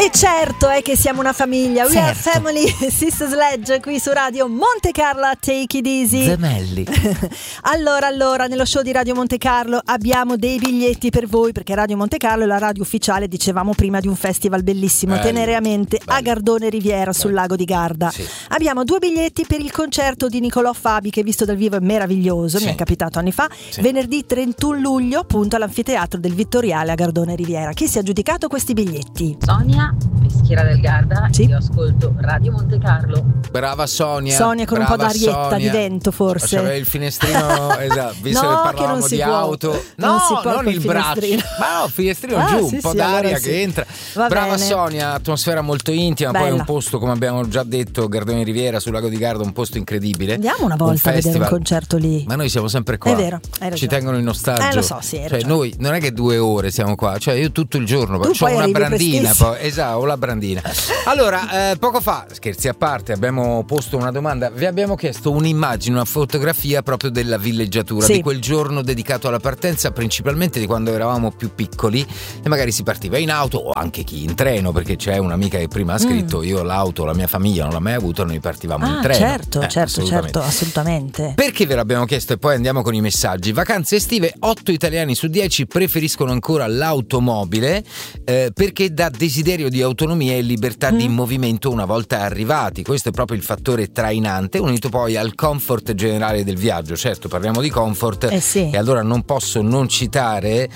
E certo è che siamo una famiglia. We are family. Sister Sledge qui su Radio Monte Carlo. Take it easy. Gemelli. Allora, nello show di Radio Monte Carlo abbiamo dei biglietti per voi, perché Radio Monte Carlo è la radio ufficiale, dicevamo prima, di un festival bellissimo, teneramente a Gardone Riviera sul lago di Garda. Sì. Abbiamo 2 biglietti per il concerto di Nicolò Fabi, che visto dal vivo è meraviglioso, mi è capitato anni fa, venerdì 31 luglio appunto all'anfiteatro del Vittoriale a Gardone Riviera. Chi si è aggiudicato questi biglietti? Sonia, peschiera del Garda, io ascolto Radio Monte Carlo. Brava Sonia. Sonia con un po' d'arietta di vento forse. C'aveva il finestrino, esatto, visto No, che che parlavamo non si di può. auto. Non si può non col il braccio. finestrino. Ma no, finestrino giù, sì, un po' sì, d'aria allora che sì. entra. Va Brava bene. Sonia, atmosfera molto intima, poi è Bella. un posto, come abbiamo già detto, Gardone Riviera sul lago di Garda, un posto incredibile. Andiamo una volta a vedere un concerto lì. Ma noi siamo sempre qua. È vero, hai ragione. Ci tengono in ostaggio. Lo so, sì, hai cioè, ragione. noi non è che 2 ore siamo qua, cioè io tutto il giorno, Tu ho poi una arrivi brandina, prestissimo. poi, esatto, ho la brandina. Allora, poco fa, scherzi a parte, abbiamo posto una domanda, vi abbiamo chiesto un'immagine, una fotografia proprio della villeggiatura, di quel giorno dedicato alla partenza, principalmente di quando eravamo più piccoli e magari si partiva in auto o anche chi in treno, perché c'è un'amica che prima ha scritto io l'auto, la mia famiglia non l'ha mai avuto, noi partivamo in treno. Certo, assolutamente. Perché ve l'abbiamo chiesto e poi andiamo con i messaggi. Vacanze estive, 8 italiani su 10 preferiscono ancora l'automobile perché dà desiderio di autonomia e libertà di movimento una volta arrivati. Questo è proprio il fattore trainante, unito poi al comfort generale del viaggio. Certo, parliamo di comfort e allora non posso non citare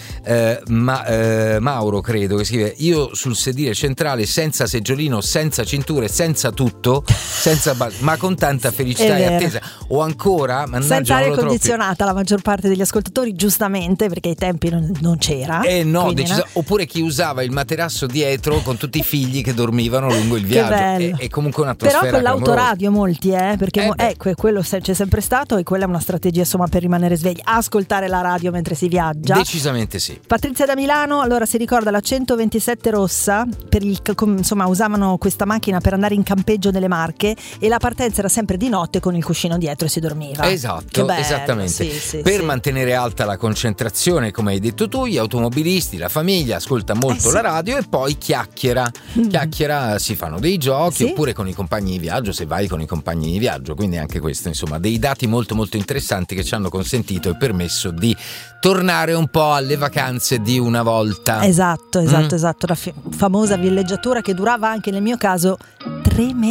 Mauro, credo, che scrive: io sul sedile centrale, senza seggiolino, senza cinture, senza tutto, ma con tanta felicità e attesa. O ancora, senza aria condizionata, la maggior parte degli ascoltatori, giustamente, perché ai tempi non c'era. Oppure chi usava il materasso dietro con tutti i figli che dormivano lungo il viaggio. È comunque un'atmosfera. Però con l'autoradio molti, perché quello c'è sempre stato, e quella è una strategia, insomma, per rimanere svegli, ascoltare la radio mentre si viaggia. Decisamente sì. Patrizia da Milano, allora, si ricorda la 127 rossa, usavano questa macchina per andare in campeggio nelle Marche, e la partenza era sempre di notte con il cuscino dietro e si dormiva. Esatto, che bello, esattamente. Per mantenere alta la concentrazione, come hai detto tu, gli automobilisti, la famiglia ascolta molto la radio e poi chiacchiera, si fanno dei giochi, oppure con i compagni di viaggio, se vai con i compagni di viaggio. Quindi anche questo, insomma, dei dati molto molto interessanti che ci hanno consentito e permesso di tornare un po' alle vacanze di una volta. Esatto, la famosa villeggiatura che durava anche nel mio caso 3 mesi.